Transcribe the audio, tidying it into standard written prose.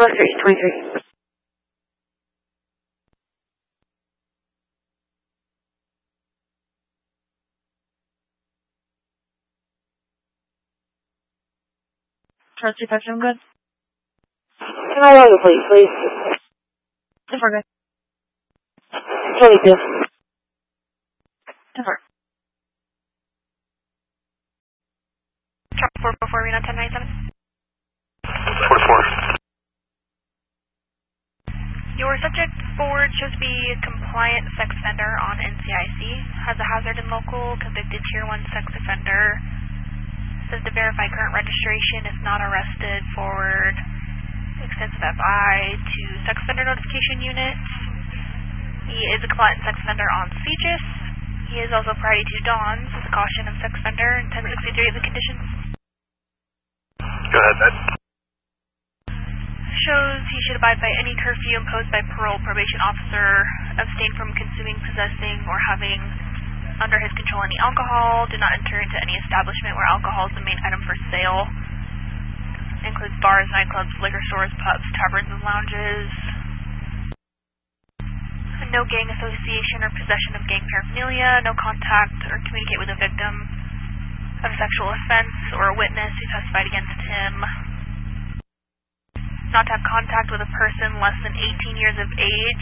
Street, 23. Charles 257, good. Can I log a plate, please? 10-4, good. 22. 10-4. Traffic 444, Reno 1097. 44. Your subject Ford shows to be a compliant sex offender on NCIC, has a hazard in local, convicted Tier 1 sex offender, says to verify current registration, if not arrested, forward extensive FI to sex offender notification unit. He is a compliant sex offender on CGIS. He is also priority 2 Dawns as a caution of sex offender and 1063 of the conditions. Go ahead, Ed. Shows he should abide by any curfew imposed by parole probation officer, abstain from consuming, possessing, or having under his control any alcohol, do not enter into any establishment where alcohol is the main item for sale. Includes bars, nightclubs, liquor stores, pubs, taverns, and lounges. No gang association or possession of gang paraphernalia, no contact or communicate with a victim of a sexual offense or a witness who testified against him. Not to have contact with a person less than 18 years of age